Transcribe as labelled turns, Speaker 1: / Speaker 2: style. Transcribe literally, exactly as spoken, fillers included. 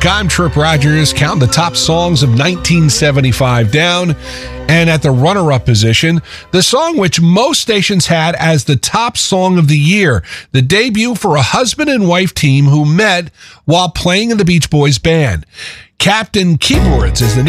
Speaker 1: I'm Trip Rogers, counting the top songs of nineteen seventy-five down. And at the runner-up position, the song which most stations had as the top song of the year, the debut for a husband and wife team who met while playing in the Beach Boys band. Captain Keyboards is the name.